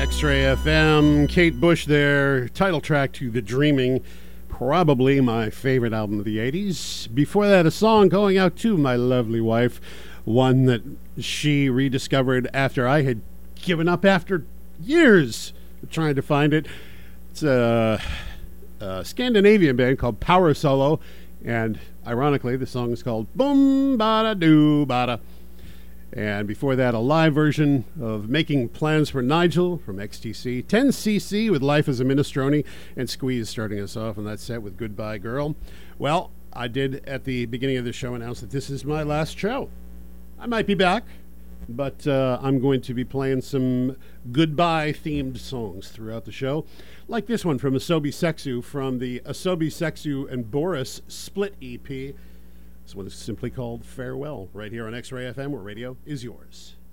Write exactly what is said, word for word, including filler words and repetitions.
X-Ray F M, Kate Bush there, title track to The Dreaming, probably my favorite album of the eighties. Before that, a song going out to my lovely wife, one that she rediscovered after I had given up after years of trying to find it. It's a, a Scandinavian band called Power Solo, and ironically, the song is called Boom Bada Doo Bada. And before that, a live version of Making Plans for Nigel from X T C. ten C C with Life as a Minestrone, and Squeeze starting us off on that set with Goodbye Girl. Well, I did at the beginning of the show announce that this is my last show. I might be back, but uh, I'm going to be playing some goodbye-themed songs throughout the show, like this one from Asobi Sexu from the Asobi Sexu and Boris Split E P. This one is simply called Farewell, right here on X-Ray F M, where radio is yours.